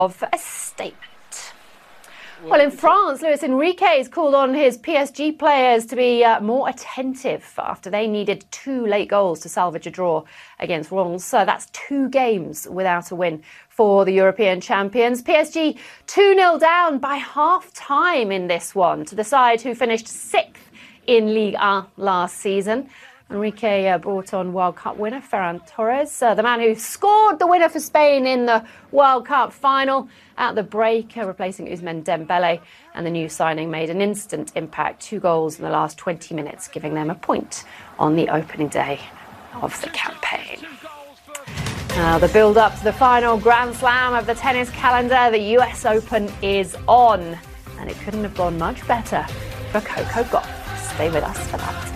of a statement. Well, in France, Luis Enrique has called on his PSG players to be more attentive after they needed 2 late goals to salvage a draw against Lens. So that's 2 games without a win for the European champions. PSG 2-0 down by half-time in this one to the side who finished 6th in Ligue 1 last season. Enrique brought on World Cup winner Ferran Torres, the man who scored the winner for Spain in the World Cup final at the break, replacing Ousmane Dembele. And the new signing made an instant impact, 2 goals in the last 20 minutes, giving them a point on the opening day of the campaign. Now, the build-up to the final Grand Slam of the tennis calendar, the US Open, is on. And it couldn't have gone much better for Coco Gauff. Stay with us for that.